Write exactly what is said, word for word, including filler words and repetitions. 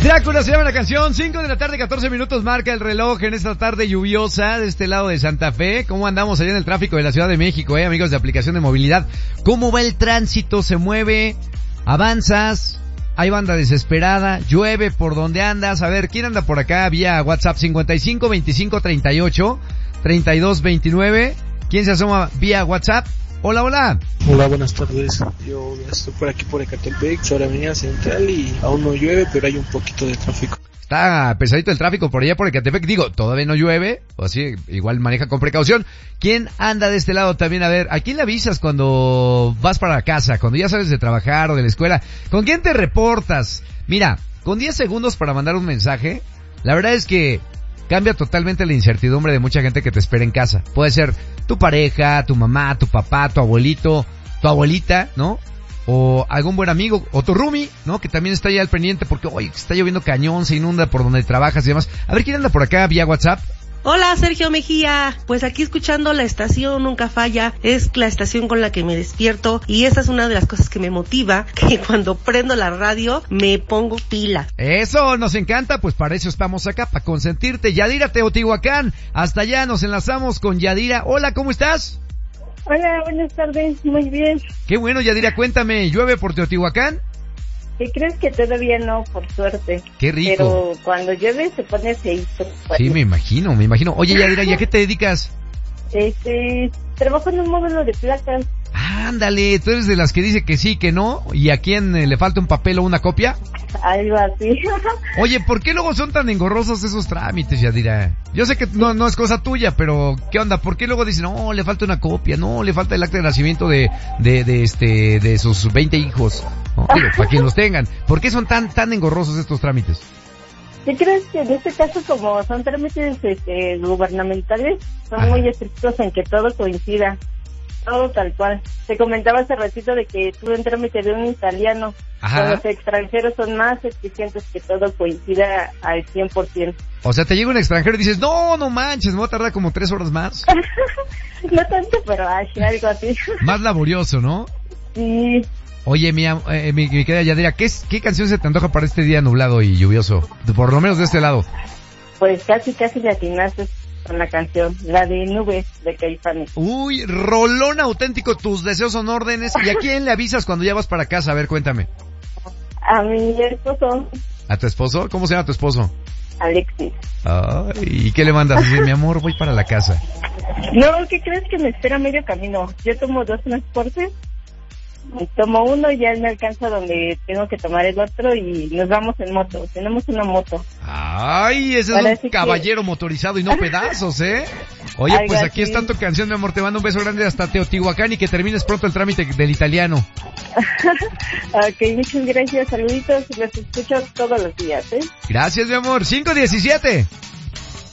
Drácula se llama la canción. Cinco de la tarde, catorce minutos marca el reloj en esta tarde lluviosa de este lado de Santa Fe. ¿Cómo andamos allá en el tráfico de la Ciudad de México, eh, amigos de aplicación de movilidad? ¿Cómo va el tránsito? ¿Se mueve? ¿Avanzas? Hay banda desesperada, llueve por donde andas. A ver, ¿quién anda por acá? Vía WhatsApp cincuenta y cinco, veinticinco, treinta y ocho, treinta y dos, veintinueve. ¿Quién se asoma vía WhatsApp? Hola, hola. Hola, buenas tardes. Yo estoy por aquí por Ecatepec, sobre Avenida Central, y aún no llueve, pero hay un poquito de tráfico. Está pesadito el tráfico por allá por Ecatepec. Digo, todavía no llueve, o así, igual maneja con precaución. ¿Quién anda de este lado también? A ver, ¿a quién le avisas cuando vas para casa? Cuando ya sales de trabajar o de la escuela. ¿Con quién te reportas? Mira, con diez segundos para mandar un mensaje, la verdad es que cambia totalmente la incertidumbre de mucha gente que te espera en casa. Puede ser tu pareja, tu mamá, tu papá, tu abuelito, tu abuelita, ¿no? O algún buen amigo, o tu roomie, ¿no? Que también está ahí al pendiente porque, oye, está lloviendo cañón, se inunda por donde trabajas y demás. A ver, ¿quién anda por acá vía WhatsApp? Hola, Sergio Mejía. Pues aquí escuchando la estación Nunca Falla. Es la estación con la que me despierto y esa es una de las cosas que me motiva, que cuando prendo la radio me pongo pila. Eso, nos encanta, pues para eso estamos acá, para consentirte. Yadira Teotihuacán, hasta allá nos enlazamos con Yadira. Hola, ¿cómo estás? Hola, buenas tardes, muy bien. Qué bueno, Yadira, cuéntame, ¿llueve por Teotihuacán? ¿Qué crees? Que todavía no, por suerte. Qué rico. Pero cuando llueve se pone feíto. Sí, me imagino, me imagino. Oye, Yadira, ¿y a qué te dedicas? Este, trabajo en un módulo de placas. Ándale, tú eres de las que dice que sí, que no, y a quién eh, le falta un papel o una copia. Algo así. Oye, ¿por qué luego son tan engorrosos esos trámites, Yadira? Yo sé que no, no es cosa tuya, pero ¿qué onda? ¿Por qué luego dicen, no, le falta una copia, no, le falta el acta de nacimiento de, de, de este, de sus veinte hijos? No, digo, para quien los tengan. ¿Por qué son tan, tan engorrosos estos trámites? ¿Qué crees? Que en este caso, como son trámites este, gubernamentales, son Ajá. muy estrictos en que todo coincida. Todo tal cual. Te comentaba hace ratito de que tuve un trámite de un italiano. Ajá. Con los extranjeros son más exigentes, que todo coincida al cien por ciento. O sea, te llega un extranjero y dices, no, no manches, me voy a tardar como tres horas más. No tanto, pero ay, algo así. Más laborioso, ¿no? Sí. Oye, mi, eh, mi, mi querida Yadira, ¿qué, ¿qué canción se te antoja para este día nublado y lluvioso? Por lo menos de este lado. Pues casi, casi le atinaste con la canción, la de Nubes, de Caifanes. Uy, rolón auténtico, tus deseos son órdenes. ¿Y a quién le avisas cuando ya vas para casa? A ver, cuéntame. A mi esposo. ¿A tu esposo? ¿Cómo se llama tu esposo? Alexis. Ay, ¿y qué le mandas? Dice, mi amor, voy para la casa. No, ¿qué crees? Que me espera medio camino. Yo tomo dos transportes. Tomo uno y ya me alcanza donde tengo que tomar el otro y nos vamos en moto. Tenemos una moto. Ay, ese es un caballero que... motorizado y no pedazos, ¿eh? Oye, pues aquí está tu canción, mi amor. Te mando un beso grande hasta Teotihuacán y que termines pronto el trámite del italiano. Ok, muchas gracias. Saluditos. Los escucho todos los días, ¿eh? Gracias, mi amor. cinco diecisiete.